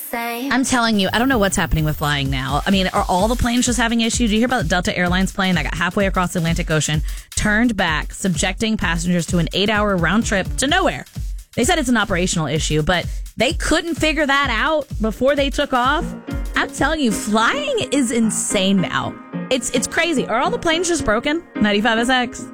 same. I'm telling you, I don't know what's happening with flying now. I mean, are all the planes just having issues? Did you hear about the Delta Airlines plane that got halfway across the Atlantic Ocean, turned back, subjecting passengers to an 8-hour round trip to nowhere? They said it's an operational issue, but they couldn't figure that out before they took off. I'm telling you, flying is insane now. It's crazy. Are all the planes just broken? 95SX.